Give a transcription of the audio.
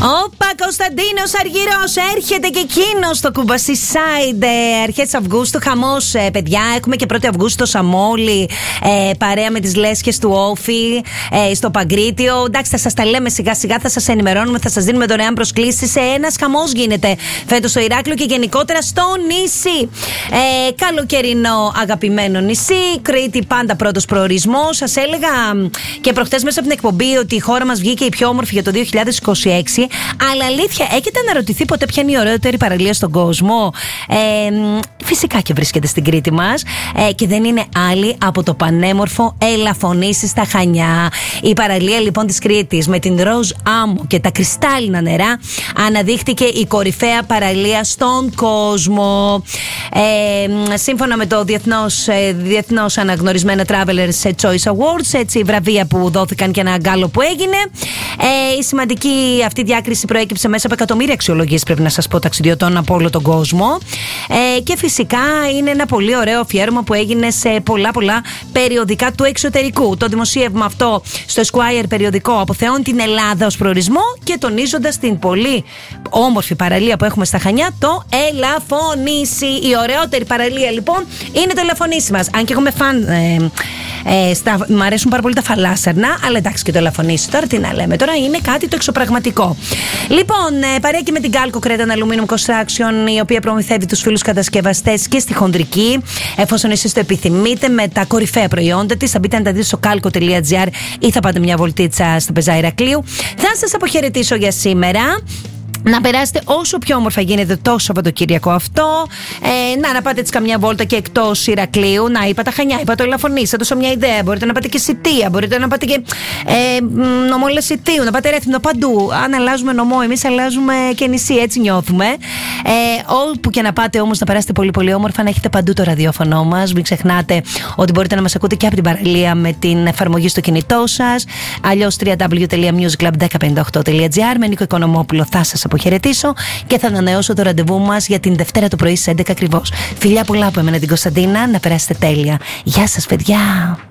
Όπα, Κωνσταντίνος Αργυρός έρχεται και εκείνος στο Κουμπασί Side αρχές Αυγούστου. Χαμός, παιδιά. Έχουμε και 1η Αυγούστου Σαμόλη, παρέα με τις λέσχες του Όφη, στο Παγκρίτιο. Εντάξει, θα σας τα λέμε σιγά σιγά, θα σας ενημερώνουμε, θα σας δίνουμε δωρεάν προσκλήσεις. Ένας χαμός γίνεται φέτος στο Ηράκλειο και γενικότερα στο νησί. Καλοκαιρινό αγαπημένο νησί, Κρήτη πάντα πρώτος προορισμός. Σας έλεγα και προχτές μέσα από την εκπομπή ότι η χώρα μας βγήκε η πιο όμορφη για το 2026. Αλλά αλήθεια, έχετε αναρωτηθεί ποτέ ποια είναι η ωραιότερη παραλία στον κόσμο? Φυσικά και βρίσκεται στην Κρήτη μας, και δεν είναι άλλη από το πανέμορφο Ελαφωνήσι στα Χανιά. Η παραλία λοιπόν της Κρήτης με την ροζ άμμο και τα κρυστάλλινα νερά αναδείχτηκε η κορυφαία παραλία στον κόσμο. Σύμφωνα με το διεθνώς αναγνωρισμένα Travelers Choice Awards, έτσι, βραβεία που δόθηκαν και ένα γκάλο που έγινε. Η σημαντική αυτή διάκριση προέκυψε μέσα από εκατομμύρια αξιολογίες, πρέπει να σας πω, ταξιδιωτών από όλο τον κόσμο. Και φυσικά είναι ένα πολύ ωραίο αφιέρωμα που έγινε σε πολλά περιοδικά του εξωτερικού. Το δημοσίευμα αυτό στο Esquire περιοδικό αποθεώνει την Ελλάδα ως προορισμό και τονίζοντας την πολύ όμορφη παραλία που έχουμε στα Χανιά, το Ελαφωνήσι. Η ωραιότερη παραλία λοιπόν είναι το Ελαφωνήσι μας. Αν και έχουμε φαν. Μ' αρέσουν πάρα πολύ τα φαλάσσερνα, αλλά εντάξει, και το Ελαφωνήσι τώρα τι να λέμε. Τώρα είναι κάτι το εξωπραγματικό. Λοιπόν, παρέα και με την Galco Cretan Aluminum Construction, η οποία προμηθεύει τους φίλους κατασκευαστές και στη χοντρική, εφόσον εσείς το επιθυμείτε, με τα κορυφαία προϊόντα της. Θα μπείτε να τα δείτε στο calco.gr ή θα πάτε μια βολτίτσα στο Πεζά Ηρακλείου. Θα σας αποχαιρετήσω για σήμερα. Να περάσετε όσο πιο όμορφα γίνεται το Σαββατοκύριακο αυτό. Να πάτε έτσι καμιά βόλτα και εκτός Ηρακλείου. Να, είπα τα Χανιά, είπα το Ελαφωνήσι. Θα δώσω μια ιδέα. Μπορείτε να πάτε και Σιτία, μπορείτε να πάτε και νομό Λεσιτίου, να πάτε Ρέθυμνο, παντού. Αν αλλάζουμε νομό, εμείς αλλάζουμε και νησί, έτσι νιώθουμε. Όπου και να πάτε όμως, να περάσετε πολύ όμορφα, να έχετε παντού το ραδιόφωνο μας. Μην ξεχνάτε ότι μπορείτε να μας ακούτε και από την παραλία με την εφαρμογή στο κινητό σας. Αλλιώς www.musiclub1058.gr. Με Νίκο Οικονομόπουλο θα σας αποχαιρετήσω και θα ανανεώσω το ραντεβού μας για την Δευτέρα το πρωί στις 11 ακριβώς. Φιλιά πολλά από εμένα την Κωνσταντίνα, να περάσετε τέλεια. Γεια σας, παιδιά!